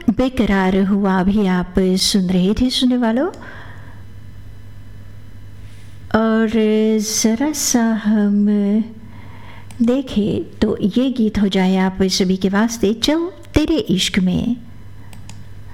बेकरार हुआ भी आप सुन रहे थे सुनने वालों। और ज़रा सा हम देखें तो ये गीत हो जाए आप सभी के वास्ते, चल तेरे इश्क में।